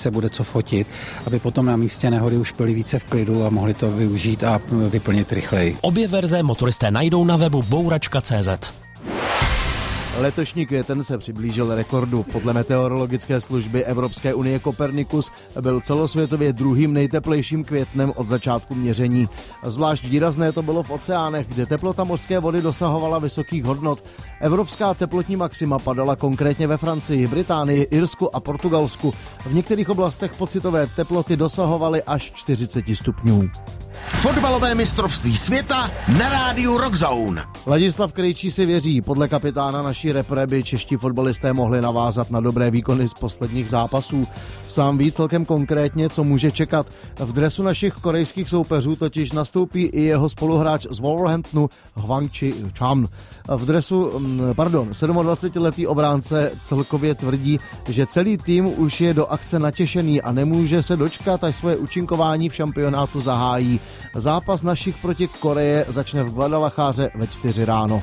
se bude co fotit, aby potom na místě nehody už byli více v klidu a mohli to využít a vyplnit rychleji. Obě verze motoristé najdou na webu bouračka.cz. Letošní květen se přiblížil rekordu. Podle meteorologické služby Evropské unie Copernicus byl celosvětově druhým nejteplejším květnem od začátku měření. Zvlášť výrazné to bylo v oceánech, kde teplota mořské vody dosahovala vysokých hodnot. Evropská teplotní maxima padala konkrétně ve Francii, Británii, Irsku a Portugalsku. V některých oblastech pocitové teploty dosahovaly až 40 stupňů. Fotbalové mistrovství světa na rádiu Rockzone. Ladislav Krejčí si věří, podle kapitána naší repre by čeští fotbalisté mohli navázat na dobré výkony z posledních zápasů. Sám ví celkem konkrétně, co může čekat. V dresu našich korejských soupeřů totiž nastoupí i jeho spoluhráč z Wolverhamptonu Hwang Chi-chan. V dresu, 27letý obránce celkově tvrdí, že celý tým už je do akce natěšený a nemůže se dočkat, až svoje účinkování v šampionátu zahájí. Zápas našich proti Koreje začne v Guadalajare ve 4 ráno.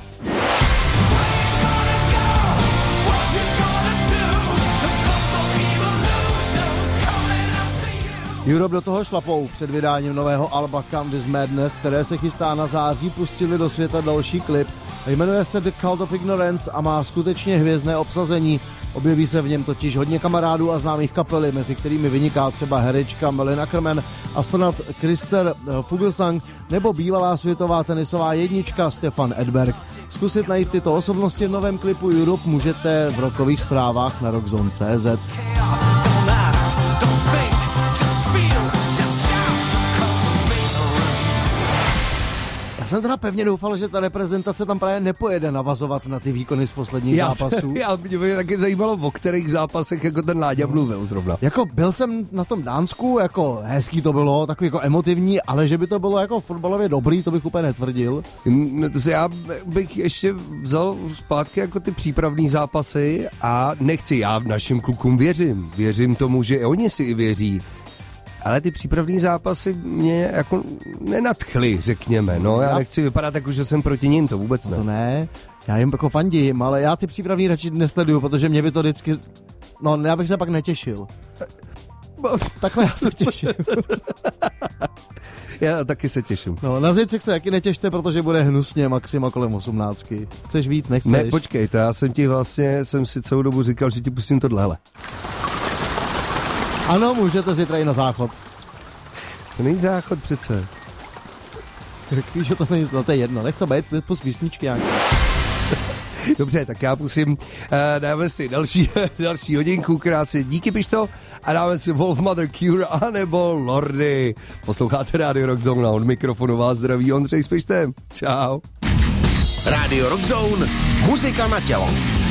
Europe do toho šlapou. Před vydáním nového alba Come This Madness, které se chystá na září, pustili do světa další klip. Jmenuje se The Cult of Ignorance a má skutečně hvězdné obsazení. Objeví se v něm totiž hodně kamarádů a známých kapely, mezi kterými vyniká třeba herečka Malin Ackerman, astronaut Christer Fuglsang nebo bývalá světová tenisová jednička Stefan Edberg. Zkusit najít tyto osobnosti v novém klipu Europe můžete v rockových zprávách na rockzone.cz. Já jsem teda pevně doufal, že ta reprezentace tam právě nepojede navazovat na ty výkony z posledních zápasů. Mě by taky zajímalo, o kterých zápasech jako ten Láďa mluvil zrovna. Jako byl jsem na tom Dánsku, jako hezký to bylo, takový jako emotivní, ale že by to bylo jako fotbalově dobrý, to bych úplně netvrdil. Já bych ještě vzal zpátky jako ty přípravný zápasy a nechci, já našim klukům věřím tomu, že oni si i věří. Ale ty přípravní zápasy mě jako nenadchly, řekněme. No, já nechci vypadat jako, že jsem proti ním, to vůbec ne. To ne, já jim jako fandím, ale já ty přípravní radši nesleduju, protože mě by to vždycky, no já bych se pak netěšil. Takhle já se těším. Já taky se těším. No, na zítřek se taky netěšte, protože bude hnusně maxima kolem 18. Chceš víc, nechceš? Ne, počkej, to já jsem si celou dobu říkal, že ti pustím tohle. Ano, můžete zítra i na záchod. To není záchod přece. Víš, že to není, no to je jedno, nech to být, pust písničky nějaké. Dobře, tak já pustím, dáme si další hodinku, krásně, díky Pišto, a dáme si Wolfmother Cure anebo Lordy. Posloucháte Radio Rockzone a od mikrofonu vás zdraví Ondřej s Pištem. Čau. Radio Rockzone, muzika na tělo.